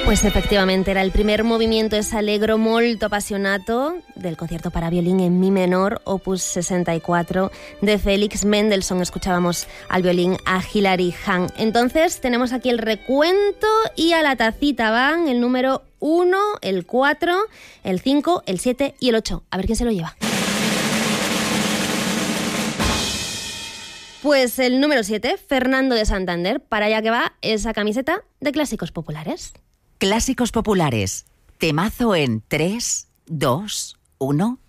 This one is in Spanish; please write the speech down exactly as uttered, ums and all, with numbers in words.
Pues efectivamente era el primer movimiento, es Allegro molto appassionato del concierto para violín en mi menor, opus sesenta y cuatro de Félix Mendelssohn. Escuchábamos al violín a Hilary Hahn. Entonces tenemos aquí el recuento y a la tacita van el número uno, el cuatro, el cinco, el siete y el ocho. A ver quién se lo lleva. Pues el número siete, Fernando de Santander. Para allá que va esa camiseta de Clásicos Populares. Clásicos Populares. Temazo en tres, dos, uno.